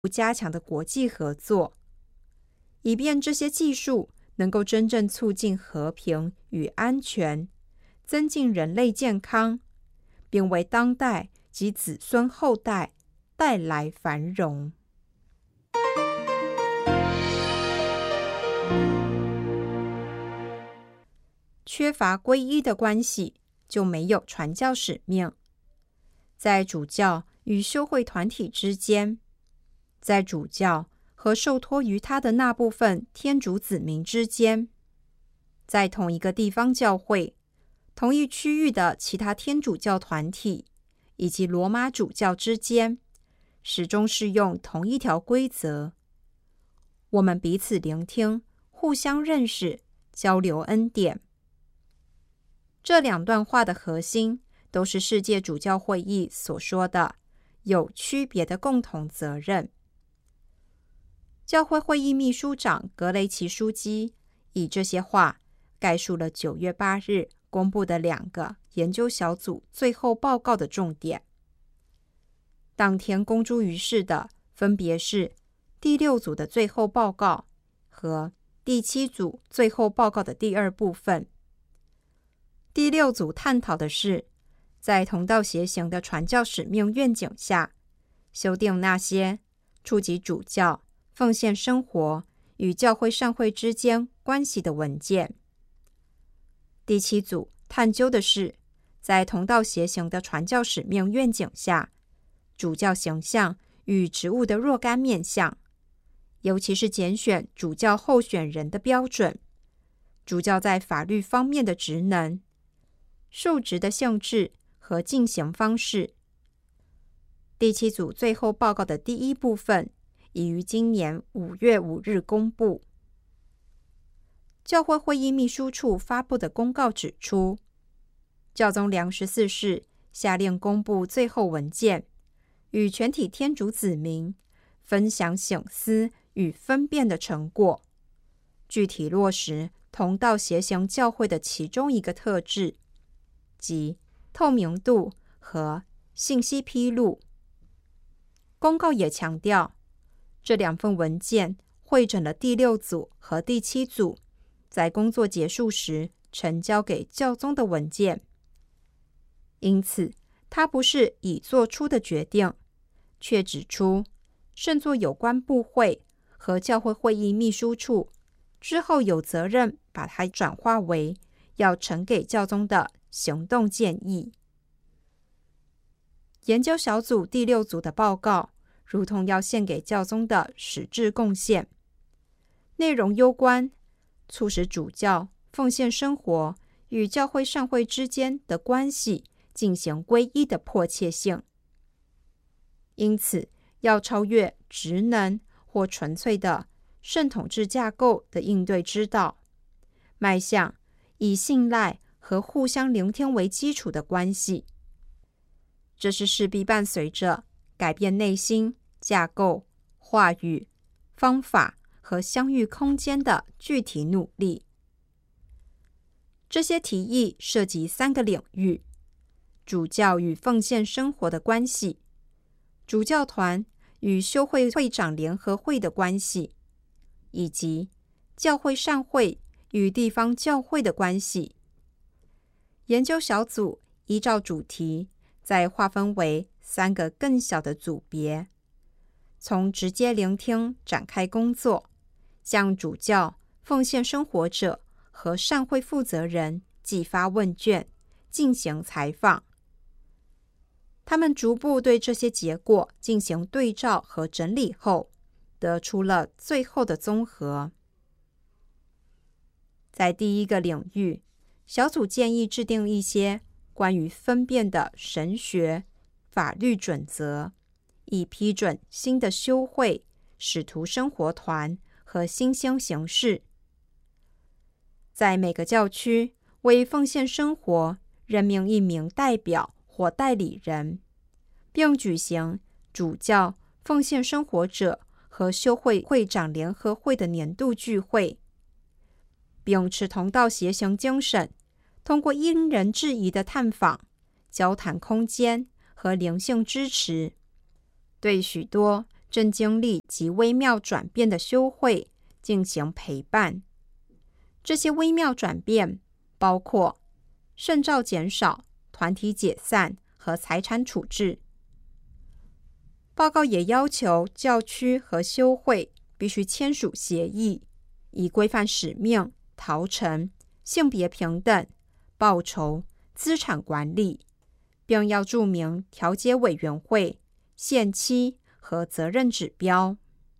加强的国际合作，以便这些技术能够真正促进和平与安全，增进人类健康，并为当代及子孙后代带来繁荣。缺乏皈依的关系，就没有传教使命。在主教与修会团体之间，在主教和受托于他的那部分天主子民之间，在同一个地方教会、同一区域的其他天主教团体以及罗马主教之间，始终适用同一条规则：我们彼此聆听，互相认识，交流恩典。这两段话的核心都是世界主教会议所说的有区别的共同责任。教会会议秘书长格雷奇枢机以这些话概述了9月8日公布的2个研究小组最后报告的重点。当天公诸于世的分别是第6组的最后报告和第7组最后报告的第2部分。第6组探讨的是在同道协行的传教使命愿景下，修订那些触及主教、奉献生活与教会善会之间关系的文件。第7组探究的是在同道协行的传教使命愿景下，主教形象与职务的若干面向，尤其是拣选主教候选人的标准，主教在法律方面的职能、述职的性质和进行方式。第7组最后报告的第1部分已于今年5月5日公布。教会会议秘书处发布的公告指出，教宗良14世下令公布最后文件，与全体天主子民分享省思与分辨的成果，具体落实同道协行教会的其中一个特质，即透明度和信息披露。公告也强调，这2份文件汇整了第6组和第7组在工作结束时呈交给教宗的文件，因此它不是已做出的决定，却指出圣座有关部会和教会会议秘书处之后有责任把它转化为要呈给教宗的行动建议。研究小组第6组的报告如同要献给教宗的实质贡献，内容攸关促使主教奉献生活与教会善会之间的关系进行皈依的迫切性，因此要超越职能或纯粹的圣统制架构的应对之道，迈向以信赖和互相聆听为基础的关系。这是势必伴随着改变内心、架构、话语、方法和相遇空间的具体努力。这些提议涉及3个领域：主教与奉献生活的关系，主教团与修会会长联合会的关系，以及教会善会与地方教会的关系。研究小组依照主题再划分为3个更小的组别，从直接聆听展开工作，向主教、奉献生活者和善会负责人寄发问卷，进行采访。他们逐步对这些结果进行对照和整理后，得出了最后的综合。在第1个领域，小组建议制定一些关于分辨的神学法律准则，以批准新的修会、使徒生活团和新兴形式。在每个教区为奉献生活任命1名代表或代理人，并举行主教、奉献生活者和修会会长联合会的年度聚会，并持同道协行精神，通过因人制宜的探访、交谈空间和灵性支持，对许多正经历极微妙转变的修会进行陪伴。这些微妙转变包括圣召减少、团体解散和财产处置。报告也要求教区和修会必须签署协议，以规范使命、逃城、性别平等、报酬、资产管理，并要注明调解委员会、限期和责任指标。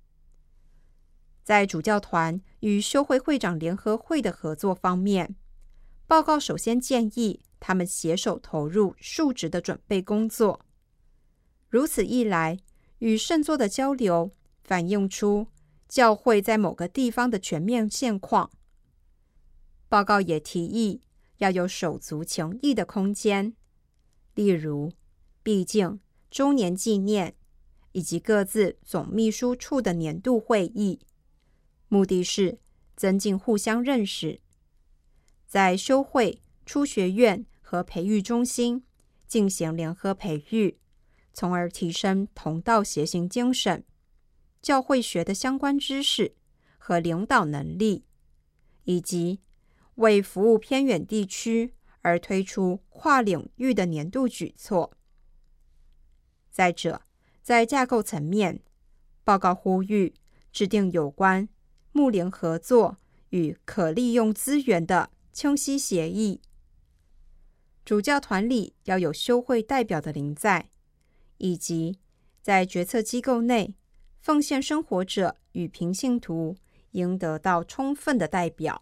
在主教团与修会会长联合会的合作方面，报告首先建议他们携手投入述职的准备工作。如此一来，与圣座的交流反映出教会在某个地方的全面现况。报告也提议要有手足情谊的空间，例如毕竟周年纪念以及各自总秘书处的年度会议，目的是增进互相认识。在修会、初学院和培育中心进行联合培育，从而提升同道协行精神、教会学的相关知识和领导能力，以及为服务偏远地区而推出跨领域的年度举措。再者，在架构层面，报告呼吁制定有关牧灵合作与可利用资源的清晰协议。主教团里要有修会代表的临在，以及在决策机构内，奉献生活者与平信徒应得到充分的代表。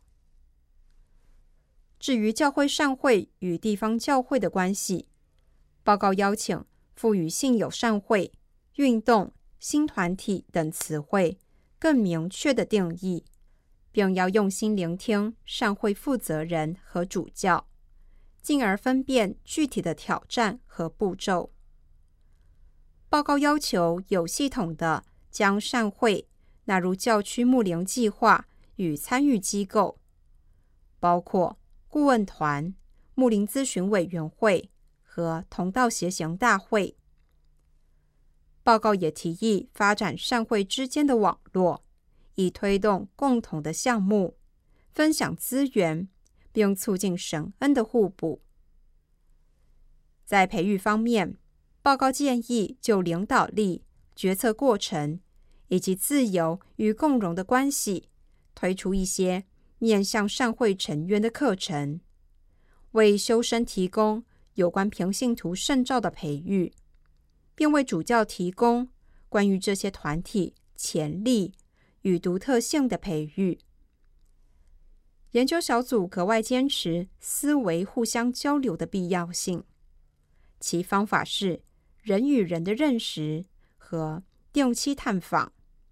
至于教会善会与地方教会的关系，报告邀请赋予信友善会、运动、新团体等词汇更明确的定义，并要用心聆听善会负责人和主教，进而分辨具体的挑战和步骤。报告要求有系统地将善会纳入教区牧灵计划与参与机构，包括顾问团、牧灵咨询委员会和同道协行大会。报告也提议发展善会之间的网络，以推动共同的项目，分享资源，并促进神恩的互补。在培育方面，报告建议就领导力、决策过程以及自由与共荣的关系，推出一些面向善会成员的课程，为修身提供有关平信徒圣召的培育，并为主教提供关于这些团体潜力与独特性的培育。研究小组格外坚持思维互相交流的必要性，其方法是人与人的认识和定期探访。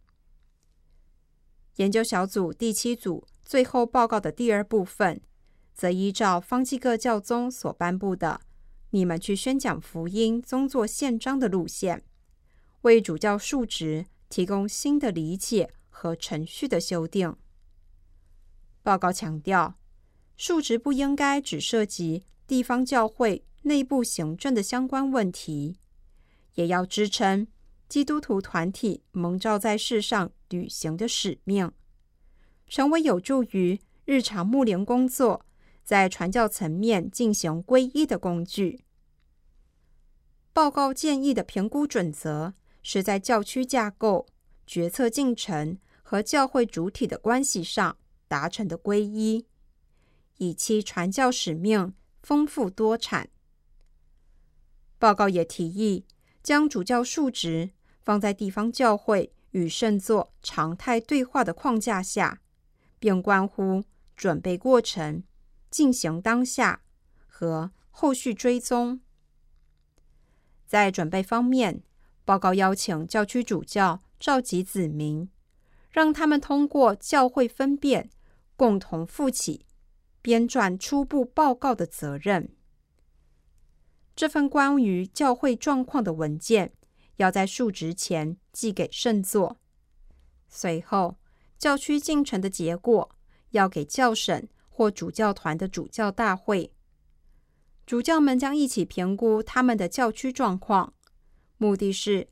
研究小组第7组最后报告的第2部分，则依照方济各教宗所颁布的你们去宣讲福音宗座宪章的路线，为主教述职提供新的理解和程序的修订。报告强调，述职不应该只涉及地方教会内部行政的相关问题，也要支撑基督徒团体蒙召在世上履行的使命，成为有助于日常牧灵工作在传教层面进行皈依的工具。报告建议的评估准则是在教区架构、决策进程和教会主体的关系上达成的皈依，以期传教使命丰富多产。报告也提议将主教述职放在地方教会与圣座常态对话的框架下，并关乎准备过程、进行当下和后续追踪。在准备方面，报告邀请教区主教召集子民，让他们通过教会分辨，共同负起编撰初步报告的责任。这份关于教会状况的文件要在述职前寄给圣座，随后教区进程的结果要给教省或主教团的主教大会。主教们将一起评估他们的教区状况，目的是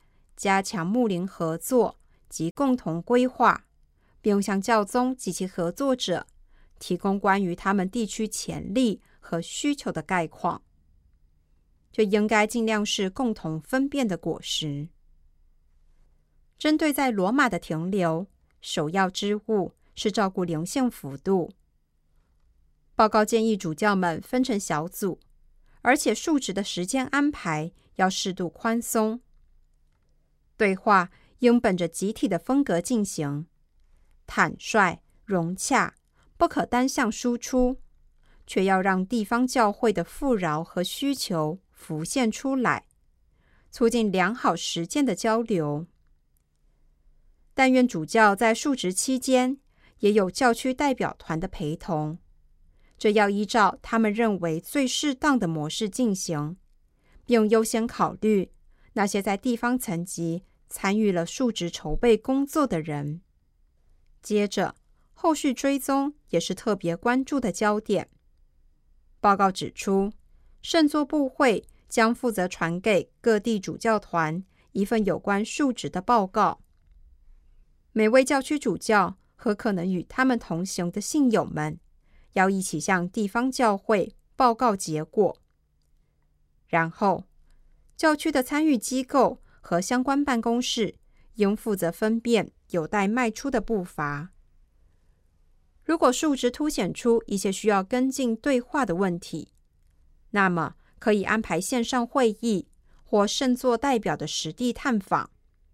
加强牧灵合作及共同规划，并向教宗及其合作者提供关于他们地区潜力和需求的概况。这应该尽量是共同分辨的果实。针对在罗马的停留，首要之务是照顾灵性幅度。报告建议主教们分成小组，而且述职的时间安排要适度宽松。对话应本着集体的风格进行，坦率、融洽，不可单向输出，却要让地方教会的富饶和需求浮现出来，促进良好实践的交流。但愿主教在述职期间也有教区代表团的陪同，这要依照他们认为最适当的模式进行，并优先考虑那些在地方层级参与了述职筹备工作的人。接着，后续追踪也是特别关注的焦点。报告指出，圣座部会将负责传给各地主教团一份有关述职的报告。每位教区主教和可能与他们同行的信友们要一起向地方教会报告结果。然后，教区的参与机构和相关办公室应负责分辨有待迈出的步伐。如果述职凸显出一些需要跟进对话的问题，那么可以安排线上会议或圣座代表的实地探访。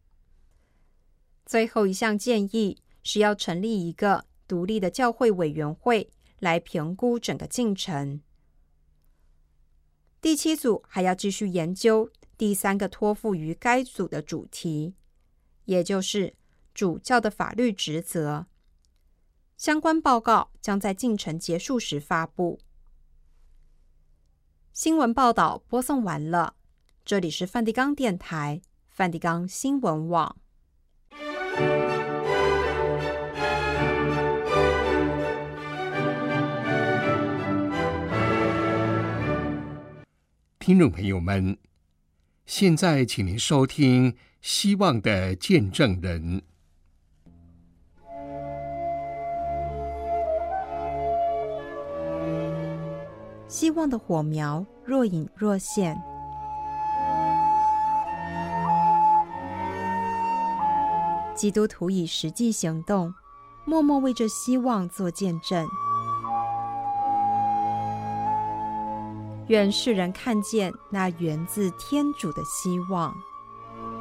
最后一项建议是要成立一个独立的教会委员会来评估整个进程。第7组还要继续研究第3个托付于该组的主题，也就是主教的法律职责。相关报告将在进程结束时发布。新闻报道播送完了，这里是梵蒂冈电台、梵蒂冈新闻网。 听众朋友们，现在请您收听《希望的见证人》。 希望的火苗若隐若现，基督徒以实际行动，默默为这希望做见证。愿世人看见那源自天主的希望。